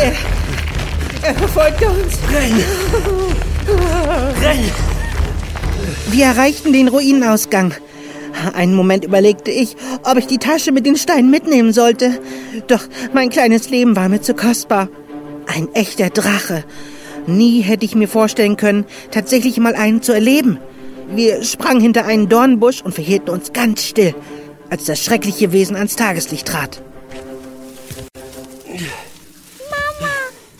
Er verfolgt uns. Renn! Renn! Wir erreichten den Ruinenausgang. Einen Moment überlegte ich, ob ich die Tasche mit den Steinen mitnehmen sollte. Doch mein kleines Leben war mir zu kostbar. Ein echter Drache. Nie hätte ich mir vorstellen können, tatsächlich mal einen zu erleben. Wir sprangen hinter einen Dornbusch und verhielten uns ganz still, als das schreckliche Wesen ans Tageslicht trat. Mama!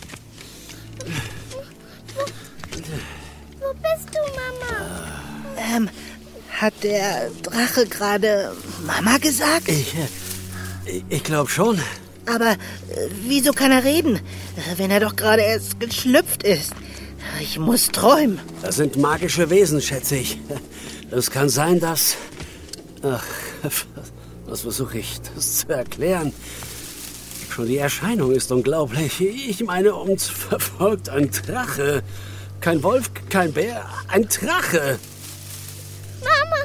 Wo bist du, Mama? Hat der Drache gerade Mama gesagt? Ich glaube schon. Aber wieso kann er reden, wenn er doch gerade erst geschlüpft ist? Ich muss träumen. Das sind magische Wesen, schätze ich. Es kann sein, dass... Ach, was versuche ich, das zu erklären? Schon die Erscheinung ist unglaublich. Ich meine, uns verfolgt ein Drache. Kein Wolf, kein Bär, ein Drache. Mama!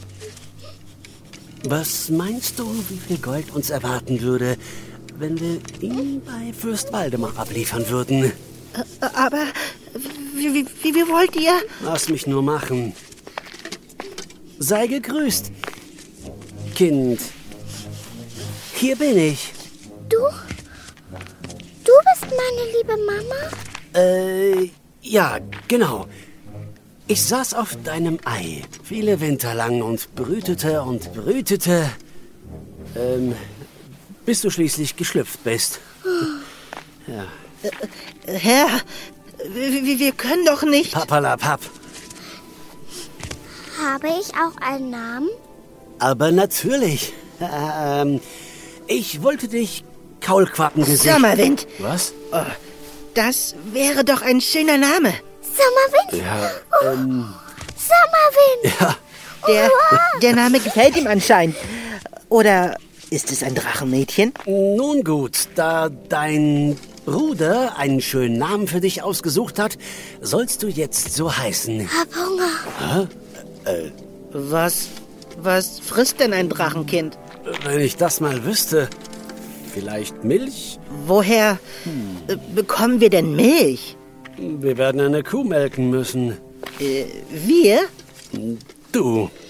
Was meinst du, wie viel Gold uns erwarten würde, wenn wir ihn bei Fürst Waldemar abliefern würden? Aber wie wollt ihr? Lass mich nur machen. Sei gegrüßt, Kind. Hier bin ich. Du bist meine liebe Mama? Ja, genau. Ich saß auf deinem Ei viele Winter lang und brütete und brütete, bis du schließlich geschlüpft bist. Ja. Herr, wir können doch nicht... Papalapap. Habe ich auch einen Namen? Aber natürlich. Ich wollte dich Kaulquappengesicht... Sommerwind. Was? Oh, das wäre doch ein schöner Name. Sommerwind? Ja, Sommerwind! ja. Der Name gefällt ihm anscheinend. Oder ist es ein Drachenmädchen? Nun gut, da dein Bruder einen schönen Namen für dich ausgesucht hat, sollst du jetzt so heißen. Hab Hunger. Was frisst denn ein Drachenkind? Wenn ich das mal wüsste. Vielleicht Milch? Woher bekommen wir denn Milch? Wir werden eine Kuh melken müssen. Wir? Du.